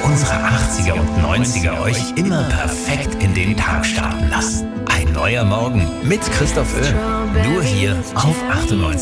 unsere 80er und 90er euch immer perfekt in den Tag starten lassen. Ein neuer Morgen mit Christoph Oehlen. Nur hier auf 98,3